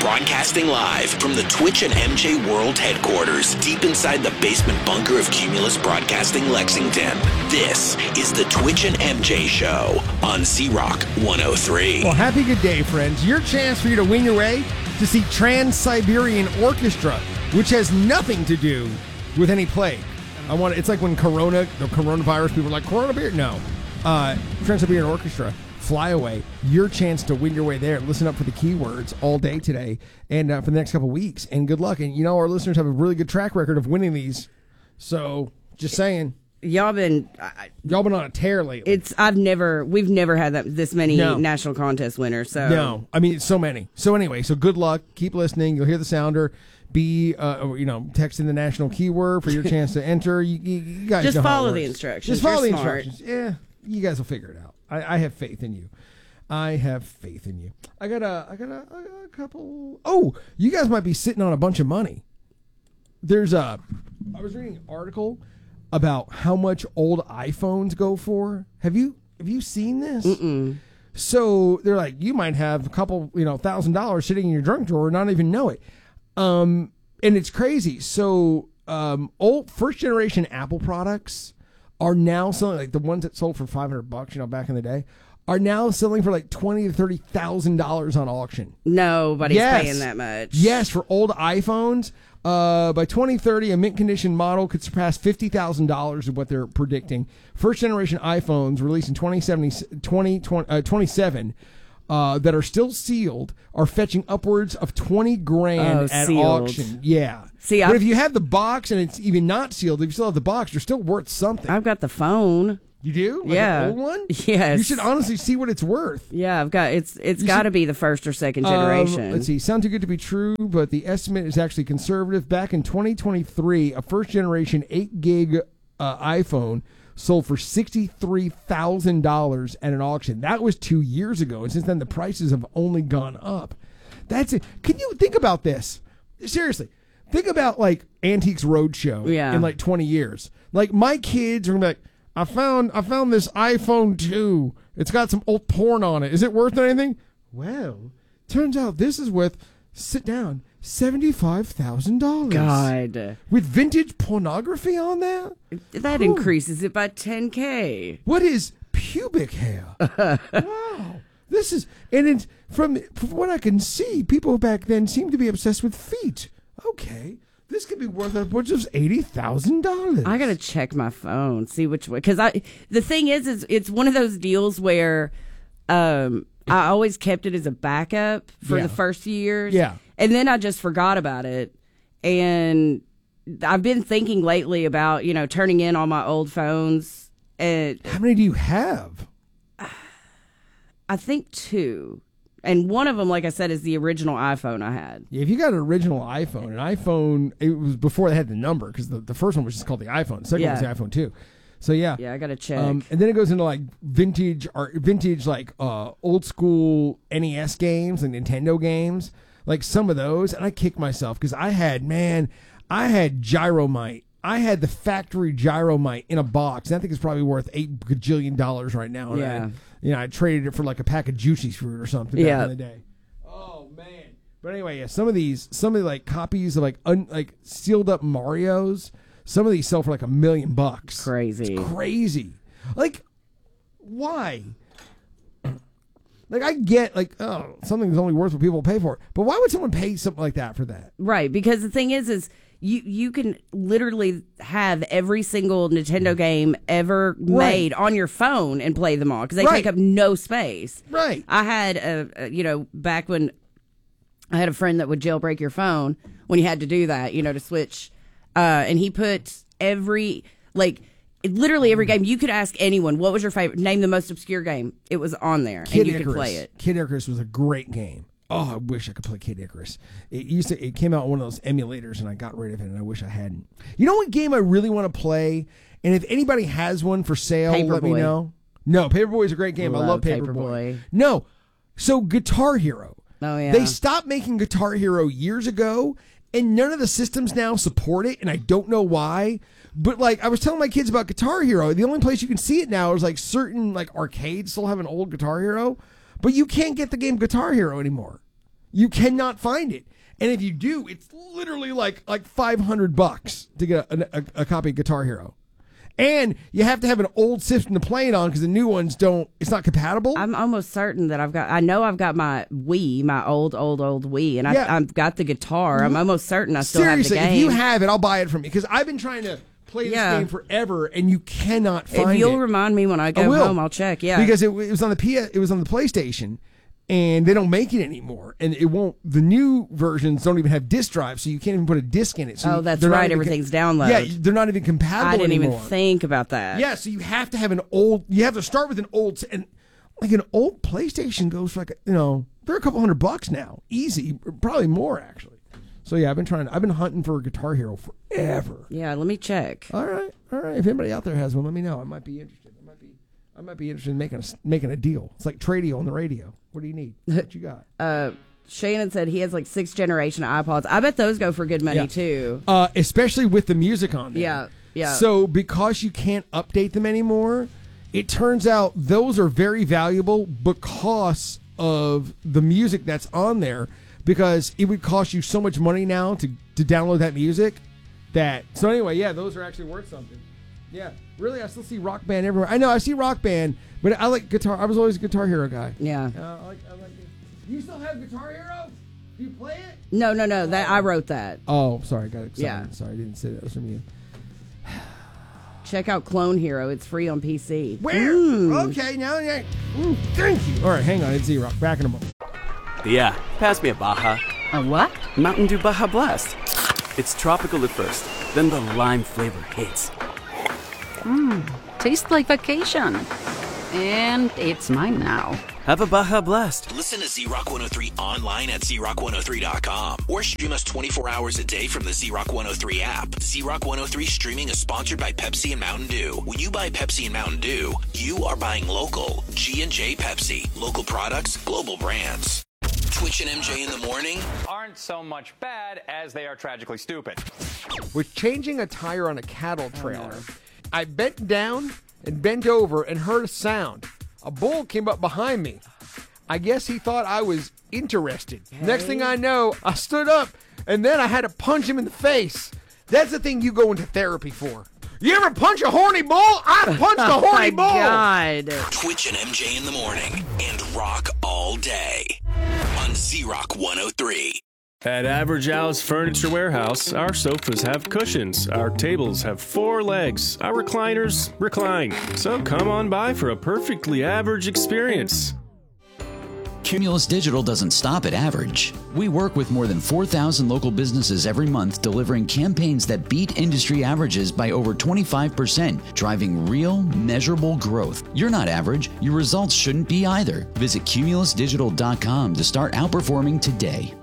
Broadcasting live from the Twitch and MJ World headquarters, deep inside the basement bunker of Cumulus Broadcasting Lexington. This is the Twitch and MJ Show on Z-Rock 103. Well, happy good day, friends. Your chance for you to win your way to see Trans-Siberian Orchestra, which has nothing to do with any plague. It's like when the coronavirus, people are like, coronavirus? No. Trans-Siberian Orchestra, Fly Away. Your chance to win your way there. Listen up for the keywords all day today and for the next couple of weeks. And good luck. And our listeners have a really good track record of winning these. So, just saying. Y'all been on a tear lately. We've never had this many national contest winners. So no, I mean so many. So anyway, good luck. Keep listening. You'll hear the sounder. Texting the national keyword for your chance to enter. You guys just know follow the instructions. Just follow You're the smart. instructions. Yeah, you guys will figure it out. I have faith in you. I got a couple. Oh, you guys might be sitting on a bunch of money. I was reading an article about how much old iPhones go for. Have you seen this? Mm-mm. So they're like, you might have a couple, $1,000 sitting in your junk drawer and not even know it. And it's crazy. So old first generation Apple products are now selling, like the ones that sold for $500, back in the day, are now selling for like $20,000 to $30,000 on auction. Nobody's paying that much. Yes, for old iPhones. By 2030, a mint condition model could surpass $50,000 is what they're predicting. First generation iPhones released in 2027 that are still sealed are fetching upwards of $20,000 at auction. Yeah. But if you have the box and it's even not sealed, if you still have the box, you're still worth something. I've got the phone. You do? Yeah. An old one? Yes. You should honestly see what it's worth. Yeah, it's got to be the first or second generation. Let's see. Sound too good to be true, but the estimate is actually conservative. Back in 2023, a first generation 8 gig iPhone sold for $63,000 at an auction. That was 2 years ago, and since then the prices have only gone up. That's it. Can you think about this? Seriously. Think about like Antiques Roadshow in like 20 years. Like my kids are going to be like, I found this iPhone 2. It's got some old porn on it. Is it worth anything? Well, turns out this is worth, sit down, $75,000. God. With vintage pornography on there? That increases it by $10,000. What is pubic hair? Wow. This is, and from what I can see, people back then seemed to be obsessed with feet. Okay. This could be worth upwards of $80,000. I gotta check my phone, see which way. Because the thing is it's one of those deals where I always kept it as a backup for the first few years. Yeah, and then I just forgot about it. And I've been thinking lately about turning in all my old phones. And how many do you have? I think 2. And one of them, like I said, is the original iPhone I had. Yeah, if you got an original iPhone, it was before they had the number, because the first one was just called the iPhone. The second one was the iPhone 2. So, yeah. Yeah, I got to check. And then it goes into, like, vintage like, old school NES games and Nintendo games. Like, some of those. And I kicked myself, because I had Gyromite. I had the factory Gyromite in a box. And I think it's probably worth $8 gajillion right now. Yeah. I traded it for like a pack of Juicy Fruit or something back in the day. Oh man! But anyway, some of the like copies of like sealed up Marios. Some of these sell for like $1 million. Crazy. It's crazy. Like, why? Like, I get something's only worth what people pay for it, but why would someone pay something like that for that? Right, because the thing is. You can literally have every single Nintendo game ever made on your phone and play them all because they take up no space. Right. I had back when I had a friend that would jailbreak your phone when you had to do that, to switch, and he put literally every game. You could ask anyone, what was your favorite? Name the most obscure game. It was on there, and you could play it. Kid Icarus was a great game. Oh, I wish I could play Kid Icarus. It came out on one of those emulators, and I got rid of it, and I wish I hadn't. You know what game I really want to play? And if anybody has one for sale, let me know. No, Paperboy is a great game. I love Paperboy. No. So Guitar Hero. Oh, yeah. They stopped making Guitar Hero years ago, and none of the systems now support it, and I don't know why. But, like, I was telling my kids about Guitar Hero. The only place you can see it now is, like, certain, like, arcades still have an old Guitar Hero. But you can't get the game Guitar Hero anymore. You cannot find it. And if you do, it's literally like $500 to get a copy of Guitar Hero. And you have to have an old system to play it on because the new ones it's not compatible. I'm almost certain that I've got my Wii, my old Wii, and I've got the guitar. I'm almost certain I still Seriously, have the game. if you have it, I'll buy it from you because I've been trying to play this game forever and you cannot find it. If you'll remind me when I go home, I'll check. Yeah. Because it was on the PlayStation. And they don't make it anymore, and it won't. The new versions don't even have disc drives, so you can't even put a disc in it. So that's right. Everything's downloaded. Yeah, they're not even compatible anymore. I didn't even think about that. Yeah, so you have to have you have to start with an old, and like an old PlayStation goes for they're a couple $100 now, easy, probably more actually. So yeah, I've been hunting for a Guitar Hero forever. Yeah, let me check. All right. If anybody out there has one, let me know. I might be interested. I might be interested in making a deal. It's like Tradio on the radio. What do you need? What you got? Shannon said he has like 6th generation iPods. I bet those go for good money too. Especially with the music on there. Yeah. So because you can't update them anymore, it turns out those are very valuable because of the music that's on there. Because it would cost you so much money now to download that music. So anyway, yeah, those are actually worth something. Yeah, really, I still see Rock Band everywhere. I know, I see Rock Band, but I like guitar. I was always a Guitar Hero guy. Yeah. I like it. You still have Guitar Hero? Do you play it? No. That I wrote that. Oh, sorry, got excited. Yeah. Sorry, I didn't say that was from you. Check out Clone Hero. It's free on PC. Where? Okay, now, thank you. All right, hang on. It's Z-Rock. Back in a moment. Yeah, pass me a Baja. A what? Mountain Dew Baja Blast. It's tropical at first, then the lime flavor hits. Tastes like vacation. And it's mine now. Have a Baja Blast. Listen to Z-Rock 103 online at ZRock103.com or stream us 24 hours a day from the Z-Rock 103 app. Z-Rock 103 streaming is sponsored by Pepsi and Mountain Dew. When you buy Pepsi and Mountain Dew, you are buying local. G&J Pepsi. Local products, global brands. Twitch and MJ in the morning aren't so much bad as they are tragically stupid. Was changing a tire on a cattle trailer. I bent down and bent over and heard a sound. A bull came up behind me. I guess he thought I was interested. Hey. Next thing I know, I stood up and then I had to punch him in the face. That's the thing you go into therapy for. You ever punch a horny bull? I punched a horny bull. God. Twitch and MJ in the morning and rock all day on Z-Rock 103. At Average Al's Furniture Warehouse, our sofas have cushions, our tables have 4 legs, our recliners recline. So come on by for a perfectly average experience. Cumulus Digital doesn't stop at average. We work with more than 4,000 local businesses every month, delivering campaigns that beat industry averages by over 25%, driving real, measurable growth. You're not average. Your results shouldn't be either. Visit cumulusdigital.com to start outperforming today.